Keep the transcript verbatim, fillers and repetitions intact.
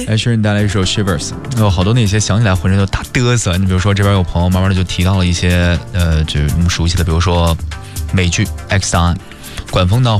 来是带来一首 Shivers， 有好多那些想起来浑身都打嘚瑟。你比如说这边有朋友慢慢的就提到了一些呃，就是我们熟悉的，比如说美剧 X 档案，管风到